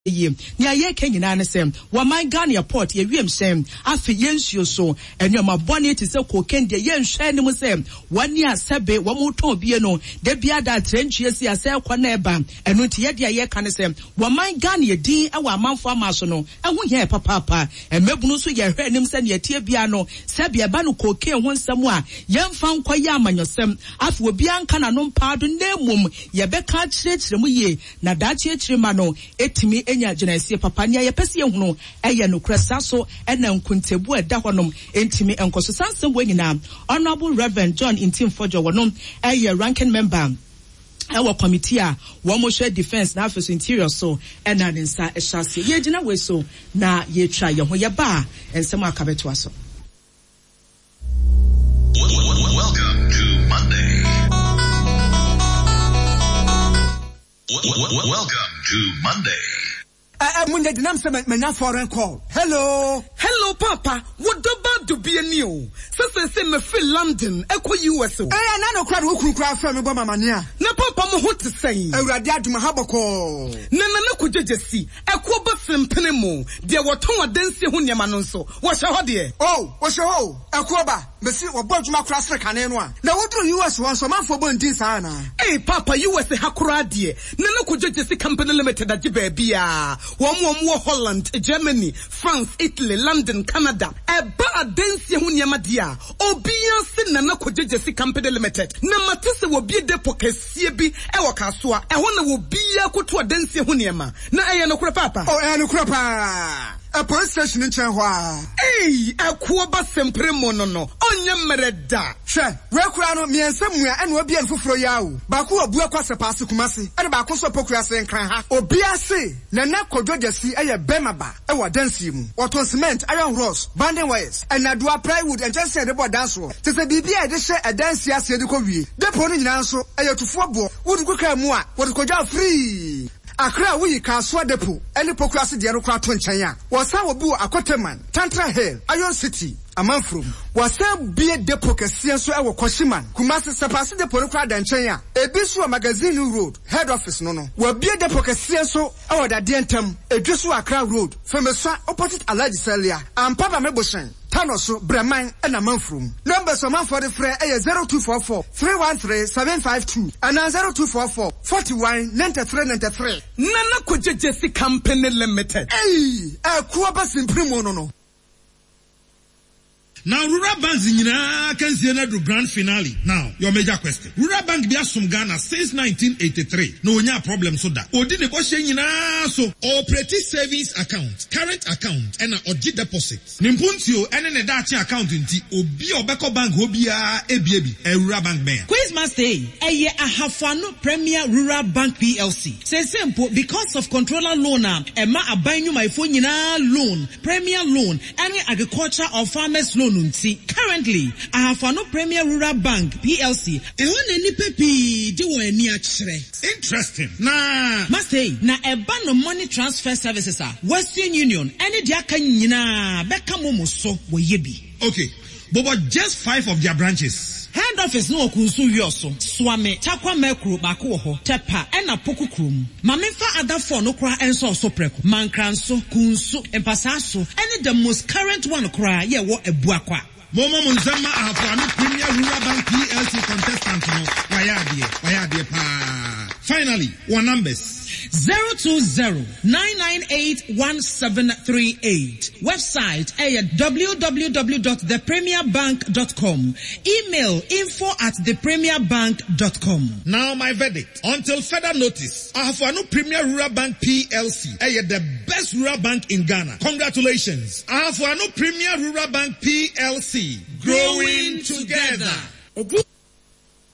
ye nia ye kenyina ne sem wa man Ghana port ye wiem sem afi yensuo so enoma bone ti se koken de ye nhwe ne mu sem wani asebe wo mu ton bie no de bia da trenchie si ase kwa na eba enu ti ye de ye ka ne sem wa man Ghana ye din e wa manfo amaso no ehu ye papa emebunu so ye hwe nim se ne tie bia no se bia ba no koken ho nsem a ye mfa nkwa ye amanyosem afi obi anka na no mpaado na emum ye be ka chire mu ye na da chire ma no etimi enya genesi papa nia ye pese ehunu eye no kresa so ena nkuntebu eda honom entimi enkoso sansem wenyina Honorable Reverend John Intimfojo wonom eye ranking member our committee wo mo share defense na office interior so ena nsa ehase ye gina we so na ye try ye ho ye ba ensem akabeto aso. Welcome to Monday. Welcome to Monday. Munde dinam se menya foreign call. Hello papa, what about to be a new? Se me feel London, eko US. Na no crowd who crowd from me mama nia. Na papa mo ho te say. Awurade aduma haboko. Na ko jejesi. Eko ba sempene mo. De woton adanse ho niam no nso. Wo hye ho de. Oh, wo hye ho. Eko ba. Mesi wo bodwuma kra sre kane no a. Na wodru US won so manfo bo ndin sa na. Hey papa, US hakura de. Na ko jejesi company limited agi ba bia. Wo Holland, Germany, France, Italy, London, Canada. Eba adanse ho niam dia. Obia se na ko jejesi company limited. Na matese wo bi depo kese bi e wo kasoa. E ho na wo bia koto adanse ho niam. Na eye no kura papa. Oh, eye no kura pa. A police station in Chanhua. Hey, a kuoba sempre monono. Onye mereda. She, rekura no mi ensemua ene obi en foforo yawo. Baku obua kwase paase kumase. Ene baku so pokua se nkran ha. Obi ase na na kodwodesi eye bemaba e wa dansi mu. Oton cement, iron rods, banding wires, and adua plywood and just say the board dance wo. Te se bibia e de hye e dansi ase de ko wie. Depo no nyina nso eye tufo bo. Wodu kuka mu a, wodu kodwa free. Akra we kaswa depo eni pokrasi de no kwa to nchen a wasa wo bi akoteman Tantra Hill Iron City amanfrom wasa bie depo kese so e wo Koshiman Kumasi sepase depo no kwa da nchen a ebisu magazine road head office no wa bie depo kese so e wo da de ntam edwesu Akra road femesa opposite Alhaji Salia ampaba meboshen Tanoso Breman and Amanfrum. Numbers of man for the fray 0244 313 752 and 0244 41 93 Nana Kujesi Company Limited. Hey, a Kuabas in Primono. Now, Rural Bank can see another grand finale. Now, your major question. Rural Bank be from Ghana since 1983. No, problem so that. Odi ne so operating savings account, current account, and oji deposit. Nimpuntio ene dachi account inti obi obeko bank obia ebi Rural Bank bank. Quiz must say, eye ahafano Premier Rural Bank PLC. Say simple because of controller loan ema abanyu my phone loan, Premier loan, any agriculture or farmers loan. Currently, I have no Premier Rural Bank PLC. Interesting. Nah. Must say, na a ban of money transfer services are Western Union. Any diaka nyina beka momo so we yebi. Okay, but just 5 of their branches. Head office no kunsu yoso swame takwa mekru bako ho tepa ena poku krum mamefa other phone no kra enso so preko mankranso kunsu empasaso any the most current one kra ye wo ebuakwa Momo Munzama Ahafano Premier Rural Bank PLC contestant no wayadie pa. Finally, one numbers 020-998-1738. Website www.thepremierbank.com. Email info@thepremierbank.com. Now my verdict. Until further notice, Ahafano Premier Rural Bank PLC, the best rural bank in Ghana. Congratulations. Ahafano Premier Rural Bank PLC, growing together.